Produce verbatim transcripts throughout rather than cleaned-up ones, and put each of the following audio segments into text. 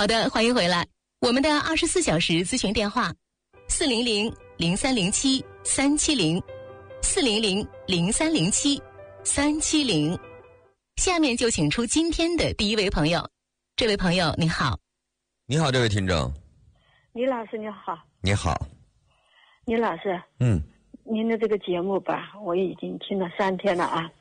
好的，欢迎回来。我们的二十四小时咨询电话：四零零零三零七三七零，四零零零三零七三七零。下面就请出今天的第一位朋友。这位朋友，你好。 你好，这位听众。 李老师，你好。 你好。 李老师。 嗯。 您的这个节目吧，我已经听了三天了啊。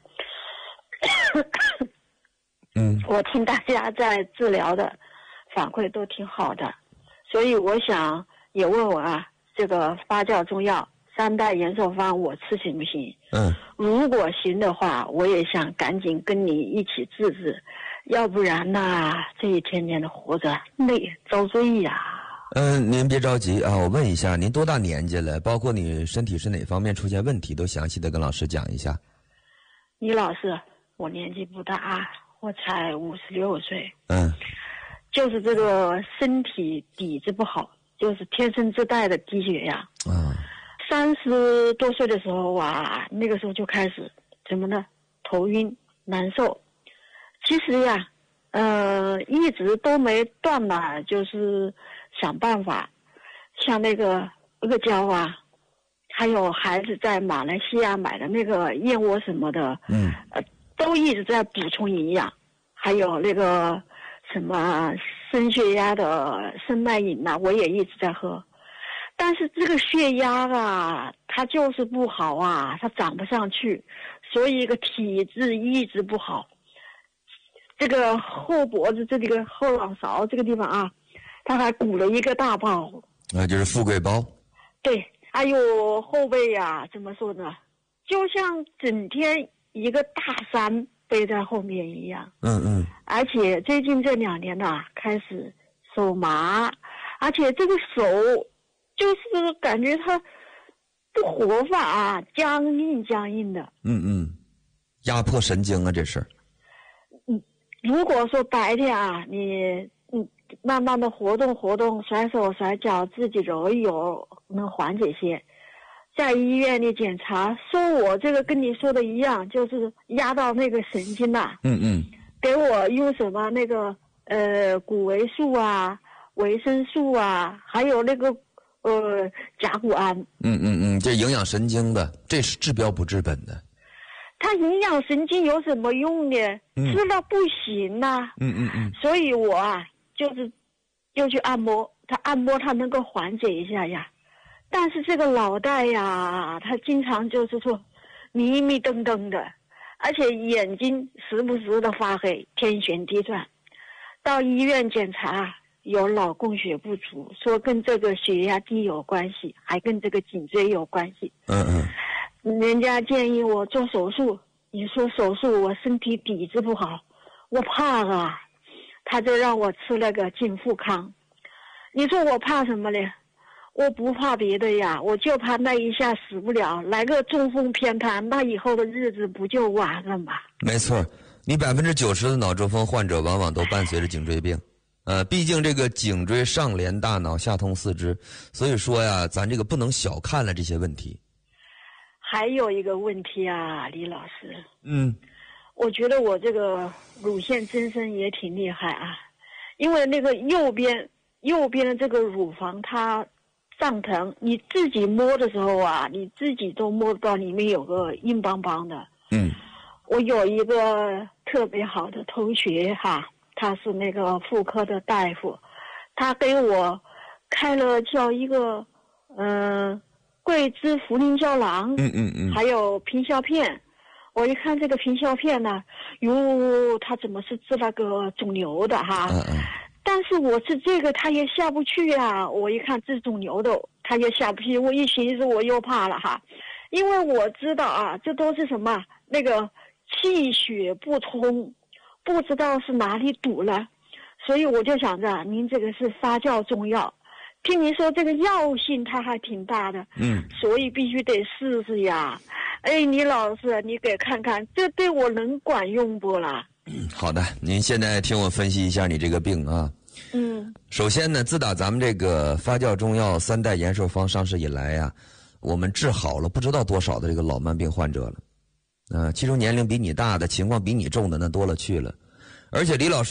嗯。 我听大家在治疗的反馈都挺好的，所以我想也问我啊，这个发酵中药三代延寿方我吃行不行？ 嗯。如果行的话，我也想赶紧跟你一起治治，要不然呢，这一天天的活着累遭罪呀。 嗯，您别着急啊，我问一下，您多大年纪了？包括你身体是哪方面出现问题，都详细的跟老师讲一下。 李老师，我年纪不大，我才五十六岁。 嗯。 就是这个身体底子不好，就是天生自带的低血压。 啊。 三十多岁的时候啊，那个时候就开始什么呢？头晕难受。其实呀，呃，一直都没断嘛，就是想办法，像那个阿胶啊，还有孩子在马来西亚买的那个燕窝什么的， 嗯， 呃，都一直在补充营养，还有那个什么升血压的生脉饮呐，我也一直在喝。但是这个血压啊，它就是不好啊，它涨不上去，所以一个体质一直不好。这个后脖子这里个后脑勺这个地方啊，它还鼓了一个大包。 啊，就是富贵包。 对，还有后背呀、啊，怎么说呢？就像整天一个大山背在后面一样。 嗯嗯。 而且最近这两年呐、啊，开始手麻，而且这个手就是感觉它不活法啊，僵硬僵硬的。 嗯嗯，压迫神经啊，这是。 嗯，如果说白天啊，你嗯慢慢的活动活动，甩手甩脚，自己揉一揉，能缓解些。在医院里检查，说我这个跟你说的一样，就是压到那个神经呐。 嗯嗯。 给我用什么那个呃谷维素啊、维生素啊，还有那个呃甲钴胺。 嗯嗯嗯，这营养神经的，这是治标不治本的。 它营养神经有什么用呢？ 嗯、 吃了不行呐、啊。 嗯嗯嗯。 所以我啊，就是就去按摩，它按摩它能够缓解一下呀。但是这个脑袋呀，它经常就是说迷迷瞪瞪的。而且眼睛时不时的发黑，天旋地转。到医院检查有脑供血不足，说跟这个血压低有关系，还跟这个颈椎有关系。 嗯嗯。人家建议我做手术，你说手术我身体底子不好，我怕啊，他就让我吃那个净富康。你说我怕什么呢？我不怕别的呀，我就怕那一下死不了，来个中风偏瘫，那以后的日子不就完了吗？ 没错，你百分之九十的脑中风患者往往都伴随着颈椎病，呃，毕竟这个颈椎上连大脑，下通四肢，所以说呀，咱这个不能小看了这些问题。 还有一个问题啊，李老师， 嗯， 我觉得我这个乳腺增生也挺厉害啊，因为那个右边右边的这个乳房它上疼，你自己摸的时候啊，你自己都摸到里面有个硬邦邦的。 嗯， 我有一个特别好的同学哈，他是那个妇科的大夫，他给我开了叫一个嗯、呃、桂枝茯苓胶囊， 嗯嗯嗯， 还有平效片。我一看这个平效片呢，哟，他怎么是治那个肿瘤的哈？ 嗯嗯。 但是我是这个他也下不去啊，我一看治肿瘤的他也下不去，我一寻思我又怕了哈，因为我知道啊，这都是什么那个气血不通，不知道是哪里堵了，所以我就想着您这个是发酵中药，听您说这个药性它还挺大的， 嗯， 所以必须得试试呀。哎，李老师，你给看看这对我能管用不啦？ 嗯，好的，您现在听我分析一下你这个病啊。 嗯， 首先呢，自打咱们这个发酵中药三代延寿方上市以来呀、啊，我们治好了不知道多少的这个老慢病患者了，呃，其中年龄比你大的、情况比你重的那多了去了，而且李老师